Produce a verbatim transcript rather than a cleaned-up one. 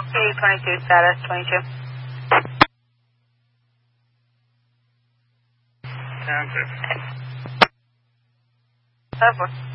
eight twenty-two status, twenty-two. ten six. Seven four.